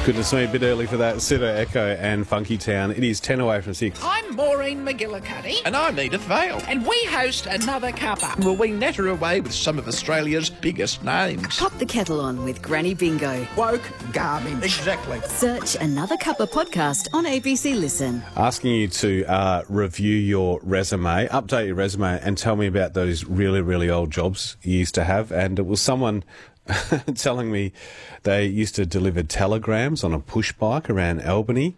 Goodness me, a bit early for that. Sitter Echo and Funky Town. It is 10 away from 6. I'm Maureen McGillicuddy. And I'm Edith Vale. And we host Another Cuppa. Will we natter away with some of Australia's biggest names? Pop the kettle on with Granny Bingo. Woke garbage. Exactly. Search Another Cuppa podcast on ABC Listen. Asking you to review your resume, update your resume, and tell me about those really, really old jobs you used to have. And it was someone telling me they used to deliver telegrams on a push bike around Albany.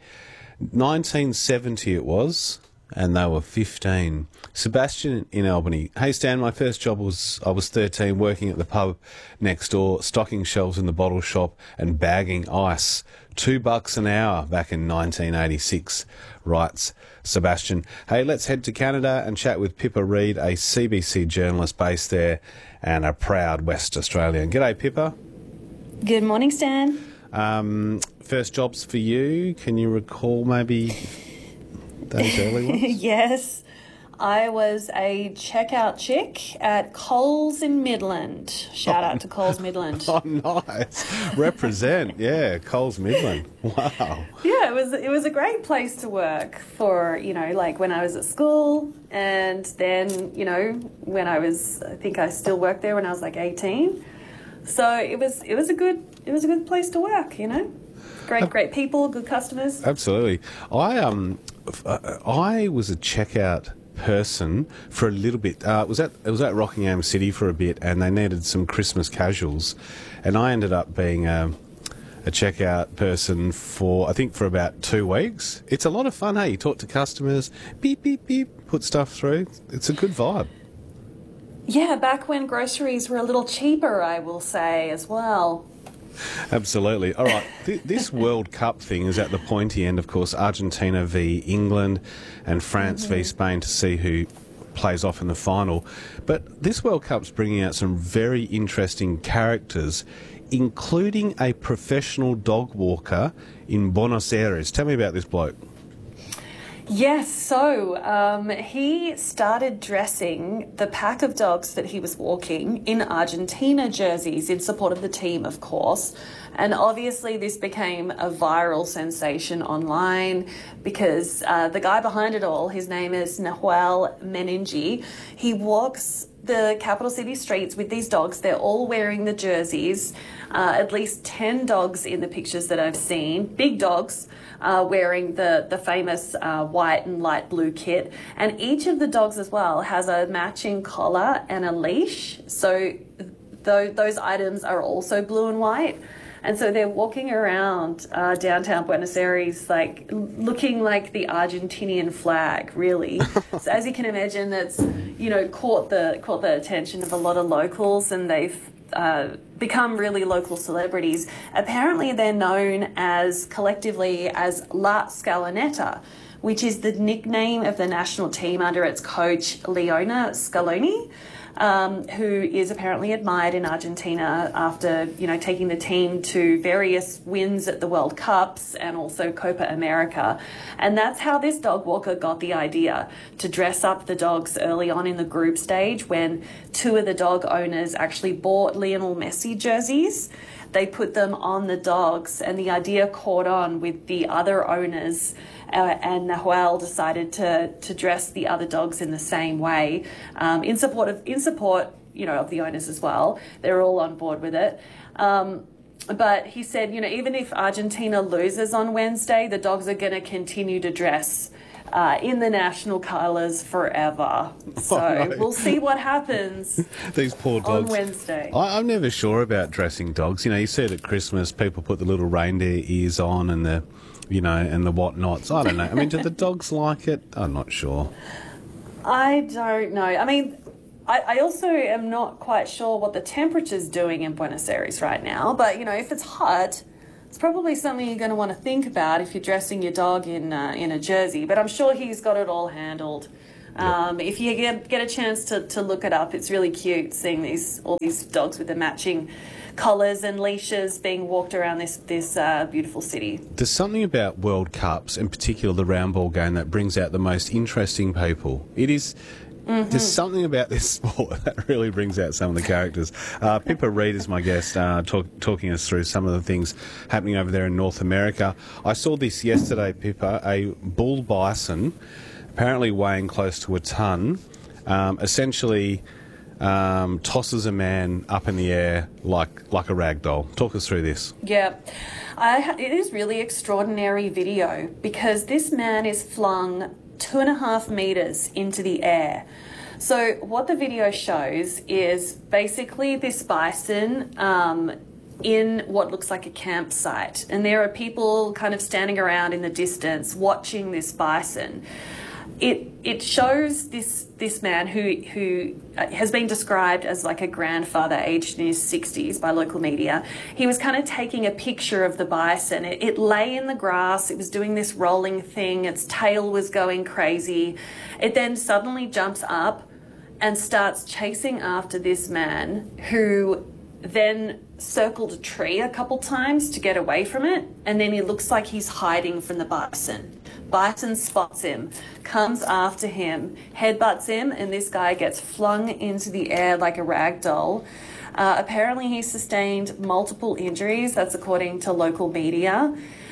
1970 it was, and they were 15. Sebastian in Albany. Hey Stan, my first job was, I was 13, working at the pub next door, stocking shelves in the bottle shop and bagging ice. $2 an hour back in 1986, writes Sebastian. Hey, let's head to Canada and chat with Pippa Reid, a CBC journalist based there and a proud West Australian. G'day, Pippa. Good morning, Stan. First jobs for you. Can you recall maybe those early ones? Yes, I was a checkout chick at Coles in Midland. Shout out to Coles Midland. Oh, nice. Represent, yeah, Coles Midland. Wow. Yeah, it was a great place to work for, like when I was at school, and then, when I think I still worked there when I was like 18. So it was a good place to work, Great people, good customers. Absolutely. I was a checkout person for a little bit. It was at Rockingham City for a bit, and they needed some Christmas casuals, and I ended up being a checkout person for about 2 weeks. It's a lot of fun, hey? You talk to customers, beep, beep, beep, put stuff through. It's a good vibe. Yeah, back when groceries were a little cheaper, I will say, as well. Absolutely. All right, this World Cup thing is at the pointy end, of course. Argentina v England and France v Spain to see who plays off in the final. But this World Cup's bringing out some very interesting characters, including a professional dog walker in Buenos Aires. Tell me about this bloke. Yes, so he started dressing the pack of dogs that he was walking in Argentina jerseys in support of the team, of course. And obviously this became a viral sensation online because the guy behind it all, his name is Nahuel Meningi. He walks the capital city streets with these dogs. They're all wearing the jerseys. At least 10 dogs in the pictures that I've seen, big dogs, wearing the famous white and light blue kit. And each of the dogs as well has a matching collar and a leash. So those items are also blue and white. And so they're walking around downtown Buenos Aires, like looking like the Argentinian flag, really. So as you can imagine, that's caught the attention of a lot of locals, and they've become really local celebrities. Apparently, they're known collectively as La Scaloneta, which is the nickname of the national team under its coach Leona Scaloni. Who is apparently admired in Argentina after, taking the team to various wins at the World Cups and also Copa America. And that's how this dog walker got the idea to dress up the dogs early on in the group stage when two of the dog owners actually bought Lionel Messi jerseys. They put them on the dogs, and the idea caught on with the other owners, and Nahuel decided to dress the other dogs in the same way, in support of the owners as well. They're all on board with it. But he said, even if Argentina loses on Wednesday, the dogs are going to continue to dress in the national colours forever. So We'll see what happens. These poor dogs. On Wednesday. I'm never sure about dressing dogs. You see it at Christmas, people put the little reindeer ears on and the whatnots. I don't know. I mean, do the dogs like it? I'm not sure. I don't know. I mean, I also am not quite sure what the temperature's doing in Buenos Aires right now. But, if it's hot, it's probably something you're going to want to think about if you're dressing your dog in a jersey. But I'm sure he's got it all handled. If you get a chance to look it up, it's really cute seeing all these dogs with the matching collars and leashes being walked around this beautiful city. There's something about World Cups, in particular the round ball game, that brings out the most interesting people. It is There's something about this sport that really brings out some of the characters. Pippa Reid is my guest, talking us through some of the things happening over there in North America. I saw this yesterday, Pippa, a bull bison, apparently weighing close to a tonne, essentially tosses a man up in the air like a rag doll. Talk us through this. Yeah, it is really extraordinary video because this man is flung 2.5 metres into the air. So what the video shows is basically this bison in what looks like a campsite, and there are people kind of standing around in the distance watching this bison. It shows this man who has been described as like a grandfather aged in his 60s by local media. He was kind of taking a picture of the bison. It lay in the grass. It was doing this rolling thing. Its tail was going crazy. It then suddenly jumps up and starts chasing after this man, who then circled a tree a couple times to get away from it, and then he looks like he's hiding from the bison. Bison spots him, comes after him, headbutts him, and this guy gets flung into the air like a rag doll. Apparently he sustained multiple injuries, that's according to local media.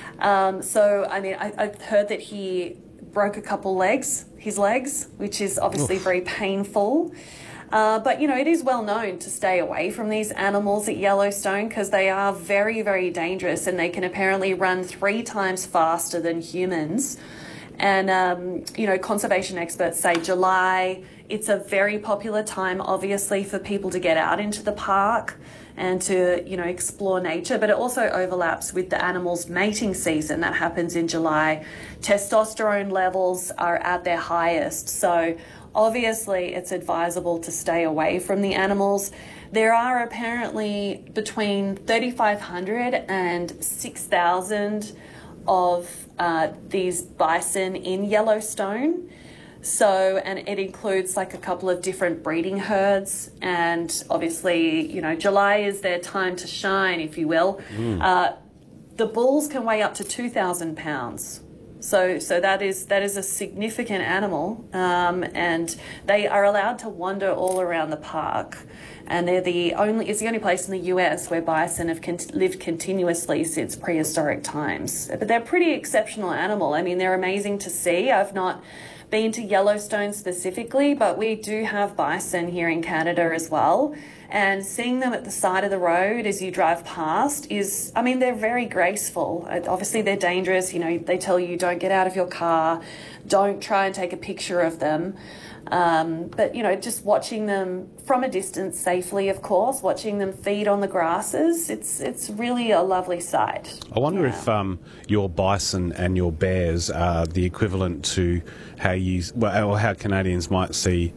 I've heard that he broke a couple his legs, which is obviously very painful. But, it is well known to stay away from these animals at Yellowstone because they are very, very dangerous, and they can apparently run 3 times faster than humans. And, conservation experts say July, it's a very popular time, obviously, for people to get out into the park and to, explore nature. But it also overlaps with the animals' mating season that happens in July. Testosterone levels are at their highest. So obviously, it's advisable to stay away from the animals. There are apparently between 3,500 and 6,000 of these bison in Yellowstone. So, and it includes like a couple of different breeding herds. And obviously, July is their time to shine, if you will. The bulls can weigh up to 2,000 pounds. So that is a significant animal, and they are allowed to wander all around the park, and it's the only place in the US where bison have lived continuously since prehistoric times. But they're a pretty exceptional animal. I mean, they're amazing to see. I've not been to Yellowstone specifically, but we do have bison here in Canada as well. And seeing them at the side of the road as you drive past they're very graceful. Obviously, they're dangerous. They tell you don't get out of your car, don't try and take a picture of them. But just watching them from a distance safely, of course, watching them feed on the grasses, it's really a lovely sight. I wonder if your bison and your bears are the equivalent to how Canadians might see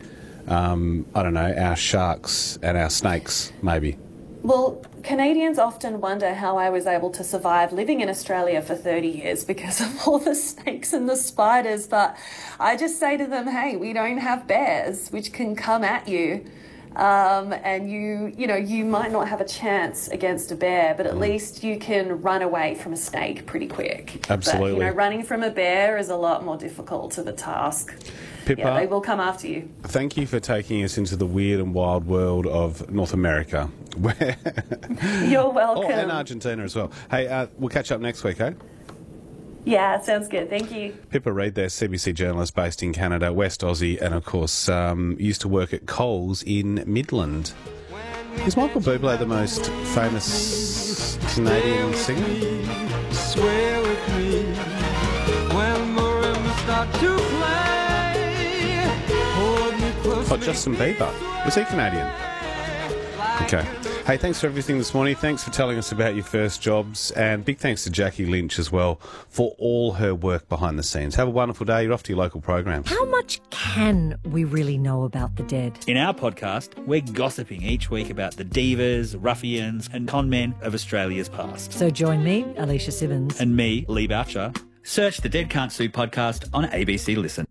our sharks and our snakes, maybe. Well, Canadians often wonder how I was able to survive living in Australia for 30 years because of all the snakes and the spiders. But I just say to them, hey, we don't have bears which can come at you. And you might not have a chance against a bear, but at least you can run away from a snake pretty quick. Absolutely. But, running from a bear is a lot more difficult of a task. Pippa, they will come after you. Thank you for taking us into the weird and wild world of North America. You're welcome. Oh, and Argentina as well. Hey, we'll catch up next week, eh? Yeah, it sounds good. Thank you. Pippa Reid there, CBC journalist based in Canada, West Aussie, and of course used to work at Coles in Midland. Is Michael Bublé the most famous Canadian singer? Swear with me when marimba start to play. Hold me close. Oh, Justin Bieber. Was he Canadian? Okay. Hey, thanks for everything this morning. Thanks for telling us about your first jobs. And big thanks to Jackie Lynch as well for all her work behind the scenes. Have a wonderful day. You're off to your local programs. How much can we really know about the dead? In our podcast, we're gossiping each week about the divas, ruffians and con men of Australia's past. So join me, Alicia Simmons. And me, Lee Boucher. Search the Dead Can't Sue podcast on ABC Listen.